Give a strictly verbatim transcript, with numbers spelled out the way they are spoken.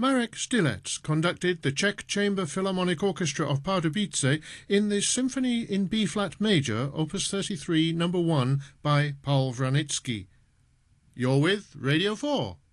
Marek Stilets conducted the Czech Chamber Philharmonic Orchestra of Pardubice in the Symphony in B-flat major, Opus thirty-three, number one, by Paul Wranitzky. You're with Radio four.